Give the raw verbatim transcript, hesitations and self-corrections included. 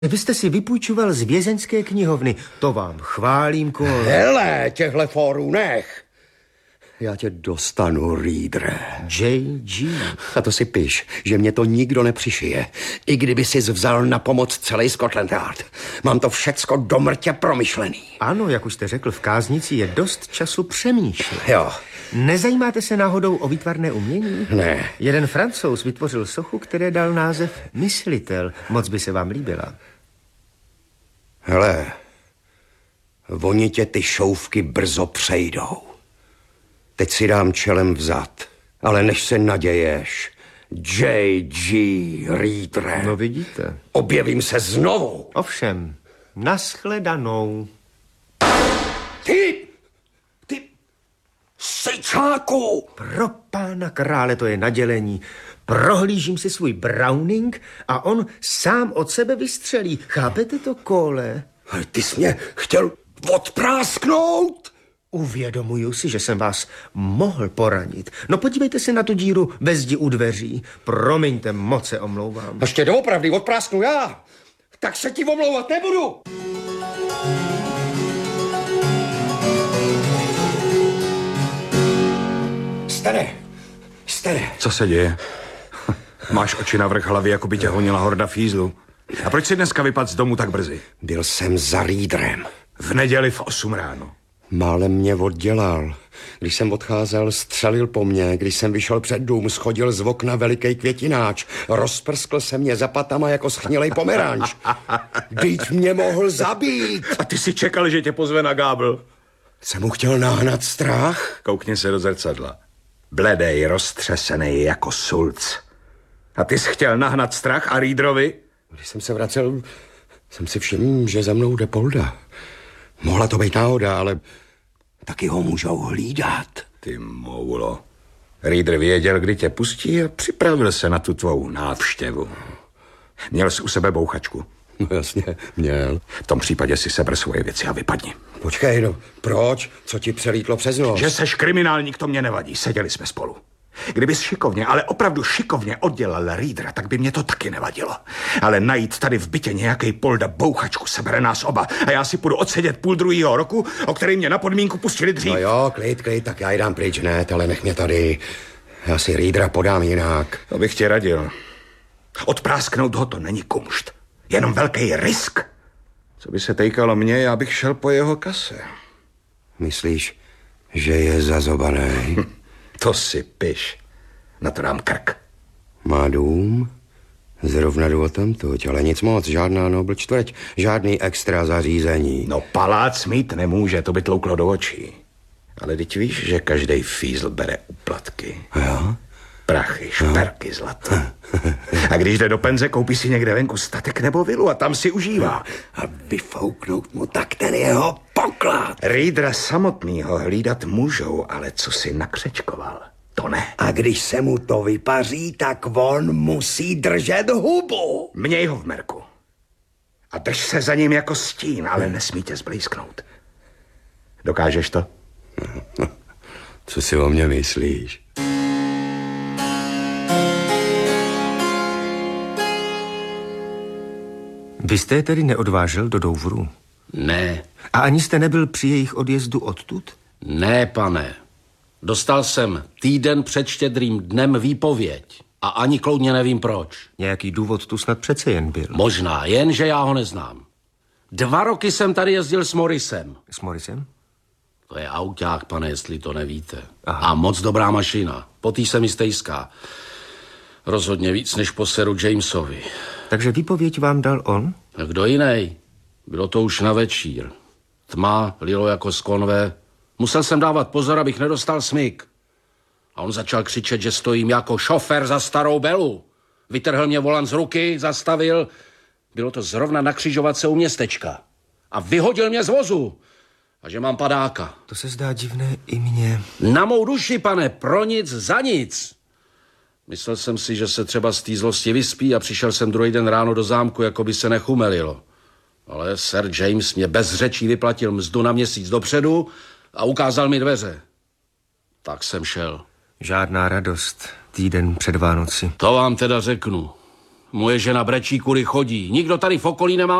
Vy jste si vypůjčoval z vězeňské knihovny. To vám chválím, Cole. Hele, těhle fórů nech. Já tě dostanu, Reedere. J G. A to si piš, že mě to nikdo nepřišije. I kdyby sis vzal na pomoc celý Scotland Yard. Mám to všecko do mrtě promyšlený. Ano, jak už jste řekl, v káznici je dost času přemýšlet. Jo. Nezajímáte se náhodou o výtvarné umění? Ne. Jeden Francouz vytvořil sochu, které dal název Myslitel. Moc by se vám líbila. Hele, oni tě ty šouvky brzo přejdou. Teď si dám čelem vzad, ale než se naděješ, J G. Reedere. No vidíte. Objevím se znovu. Ovšem, nashledanou. Ty, ty, sejčáku. Pro pána krále, to je nadělení. Prohlížím si svůj Browning a on sám od sebe vystřelí. Chápete to, Cole? Ale ty jsi mě chtěl odprásknout? Uvědomuju si, že jsem vás mohl poranit. No podívejte se na tu díru ve zdi u dveří. Promiňte, moc se omlouvám. Ještě doopravdy odprásknu já. Tak se ti omlouvat nebudu. Stane, stane. Co se děje? Máš oči na vrch hlavy, jako by tě honila horda fízlu. A proč jsi dneska vypadl z domu tak brzy? Byl jsem za Reederem. V neděli v osm ráno. Málem mě oddělal. Když jsem odcházel, střelil po mně. Když jsem vyšel před dům, schodil z okna veliký květináč. Rozprskl se mě za patama jako schnilej pomeranč. Vždyť mě mohl zabít. A ty si čekal, že tě pozve na gábl? Jsem mu chtěl nahnat strach? Koukni se do zrcadla. Bledej, roztřesený jako sulc. A ty jsi chtěl nahnat strach a Reederovi? Když jsem se vracel, jsem si všiml, že za mnou jde Polda. Mohla to být náhoda, ale taky ho můžou hlídat. Ty moulo. Reeder věděl, kdy tě pustí a připravil se na tu tvou návštěvu. Měl jsi u sebe bouchačku? No jasně, měl. V tom případě si seber svoje věci a vypadni. Počkej, no, proč? Co ti přelítlo přes nos? Že seš kriminálník, to mě nevadí, seděli jsme spolu. Kdybys šikovně, ale opravdu šikovně oddělal Reedera, tak by mě to taky nevadilo. Ale najít tady v bytě nějaký Polda bouchačku sebere nás oba a já si půjdu odsedět půl druhýho roku, o který mě na podmínku pustili dřív. No jo, klid, klid, tak já jdám pryč, ne, ale nech mě tady. Já si Reedera podám jinak. To bych ti radil. Odprásknout ho to není kumšt. Jenom velký risk. Co by se týkalo mě, já bych šel po jeho kase. Myslíš, že je zazobaný? To si piš. Na to dám krk. Má dům? Zrovna jdu odtamtud, ale nic moc, žádná Nobl čtvrť, žádný extra zařízení. No palác mít nemůže, to by tlouklo do očí. Ale teď víš, že každej fízl bere úplatky. Jo? Prachy, šperky, zlato. A když jde do penze, koupí si někde venku statek nebo vilu a tam si užívá. A vyfouknout mu tak ten jeho poklad. Reedera samotnýho hlídat můžou, ale co si nakřečkoval, to ne. A když se mu to vypaří, tak on musí držet hubu. Měj ho v merku. A drž se za ním jako stín, ale nesmí tě zblízknout. Dokážeš to? Co si o mě myslíš? Vy jste je tedy neodvážel do Douvru? Ne. A ani jste nebyl při jejich odjezdu odtud? Ne, pane. Dostal jsem týden před Štědrým dnem výpověď. A ani kloudně nevím proč. Nějaký důvod tu snad přece jen byl. Možná, jen že já ho neznám. Dva roky jsem tady jezdil s Morrisem. S Morrisem? To je auták, pane, jestli to nevíte. Aha. A moc dobrá mašina. Po tý se mi stejská. Rozhodně víc než po seru Jamesovi. Takže výpověď vám dal on? A kdo jiný? Bylo to už na večír. Tma, lilo jako z konve. Musel jsem dávat pozor, abych nedostal smyk. A on začal křičet, že stojím jako šofér za starou Belu. Vytrhl mě volant z ruky, zastavil. Bylo to zrovna na křižovatce u městečka. A vyhodil mě z vozu. A že mám padáka. To se zdá divné i mně. Na mou duši, pane, pro nic za nic. Myslel jsem si, že se třeba z té zlosti vyspí a přišel jsem druhý den ráno do zámku, jako by se nechumelilo. Ale Sir James mě bez řečí vyplatil mzdu na měsíc dopředu a ukázal mi dveře. Tak jsem šel. Žádná radost týden před Vánoci. To vám teda řeknu. Moje žena brečí, kudy chodí. Nikdo tady v okolí nemá